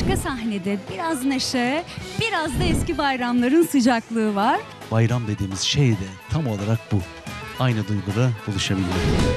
arka sahnede biraz neşe, biraz da eski bayramların sıcaklığı var. Bayram dediğimiz şey de tam olarak bu. Aynı duyguda buluşabilmek.